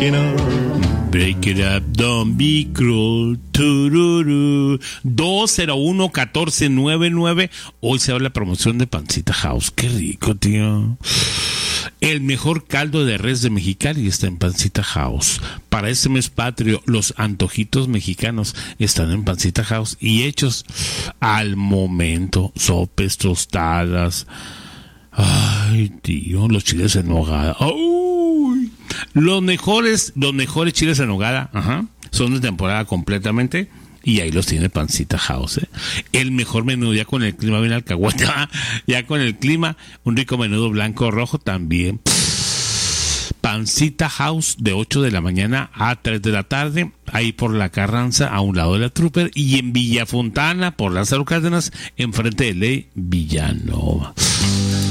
Break it up, don't be cruel. Tururu. 201-1499. Hoy se abre la promoción de Pancita House. Qué rico, tío. El mejor caldo de res de Mexicali está en Pancita House. Para este mes patrio, los antojitos mexicanos están en Pancita House y hechos al momento. Sopes, tostadas. Ay, tío, los chiles en nogada. ¡Uy! Los mejores chiles en nogada, son de temporada completamente. Y ahí los tiene Pancita House, ¿eh? El mejor menú, ya con el clima bien alcahuete, ya con el clima, un rico menudo blanco o rojo también. Pancita House de 8 de la mañana a 3 de la tarde, ahí por la Carranza, a un lado de la Trooper, y en Villa Fontana, por Lázaro Cárdenas, enfrente de Ley Villanova.